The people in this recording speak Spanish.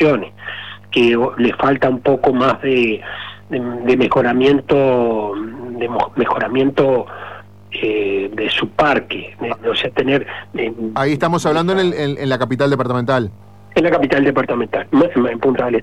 estaciones, que le falta un poco más de mejoramiento, de su parque, o sea, tener... Ahí estamos hablando en la capital departamental. En la capital departamental, en Punta del Este.